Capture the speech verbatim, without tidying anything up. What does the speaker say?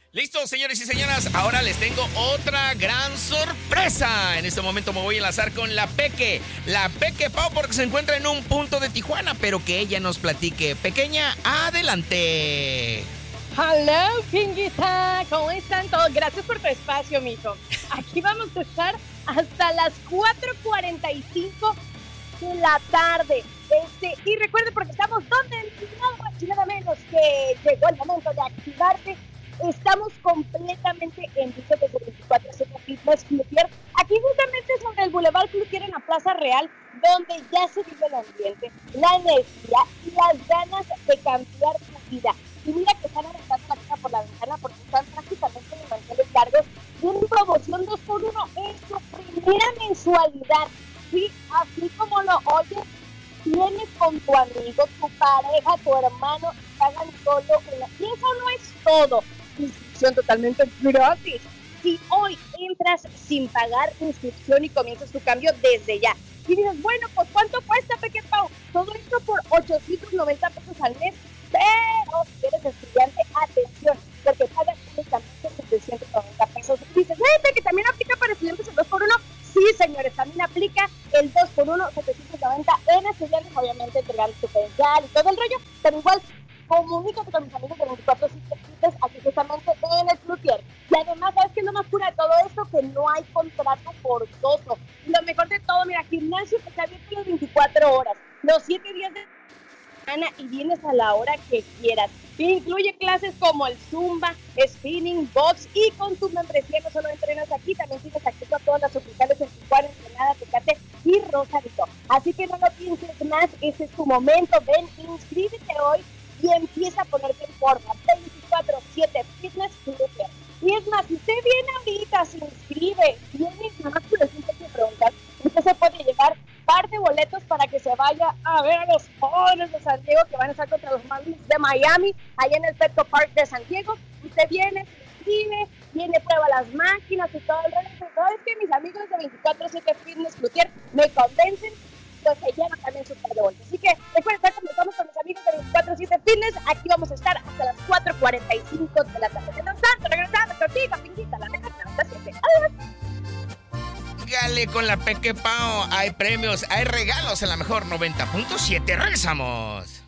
Listo, señores y señoras, ahora les tengo otra gran sorpresa. En este momento me voy a enlazar con la Peque, la Peque Pau, porque se encuentra en un punto de Tijuana, pero que ella nos platique. Pequeña, adelante. Hello, Pinguita, ¿cómo están todos? Gracias por tu espacio, mijo. Aquí vamos a estar hasta las cuatro cuarenta y cinco de la tarde. Este, y recuerden, porque estamos donde nada menos que llegó el momento de activarte. Estamos completamente en vivo desde veinticuatro siete Fitness Cloutier, aquí justamente sobre el Boulevard Cloutier en la Plaza Real, donde ya se vive el ambiente, la energía y las ganas de cambiar tu vida. Y mira que están aventando la casa por la ventana porque están prácticamente en manteles largos. Tienen promoción dos por uno en su primera mensualidad. Sí, así como lo oyes, tienes con tu amigo, tu pareja, tu hermano, y pagan solo una. Y eso no es todo. Inscripción totalmente gratis. Si hoy entras sin pagar inscripción y comienzas tu cambio desde ya. Y dices, bueno, pues ¿cuánto cuesta, Peque Pau? Todo esto por ochocientos noventa pesos al mes. Pero si eres estudiante, atención, porque pagas únicamente setecientos noventa pesos. Y dices, ¿eh, que también aplica para estudiantes el dos por uno? Sí, señores, también aplica el dos por uno, setecientos noventa en estudiantes, obviamente entregando tu credencial y todo el rollo, pero igual comunícate con mis amigos de veinticuatro siete aquí justamente en el Cloutier. Y además, ¿sabes qué es lo más pura de todo esto? Que no hay contrato forzoso. Y lo mejor de todo, mira, gimnasio que está abierto las veinticuatro horas, los siete días de semana y vienes a la hora que quieras. Incluye clases como el Zumba, Spinning, Box y con tu membresía no solo entrenas aquí, también tienes acceso a todas las sucursales en Tijuana, Ensenada, Tecate y Rosarito. Así que no lo pienses más, este es tu momento. Ven, inscríbete hoy y empieza a ponerte en forma. veinticuatro siete Fitness Cloutier. Y es más, si usted viene ahorita, se inscribe, viene nada más por el simple que preguntar, usted se puede llevar par de boletos para que se vaya a ver a los jóvenes de San Diego que van a estar contra los Marlins de Miami, allá en el Petco Park de San Diego. Usted viene, se inscribe, viene, prueba las máquinas y todo el resto. Pero es que mis amigos de veinticuatro siete Fitness Cloutier me convencen, pues se llevan también su par de boletos. Así que recuerden estar conectados con mis amigos de veinticuatro siete Fitness. Aquí vamos a estar hasta las cuatro cuarenta y cinco de la tarde. Mientras tanto, regresando contigo, Pinguita, la mejor noventa y siete. Adiós. Sígale con la Peque Pau. Hay premios, hay regalos en la mejor noventa punto siete. Regresamos.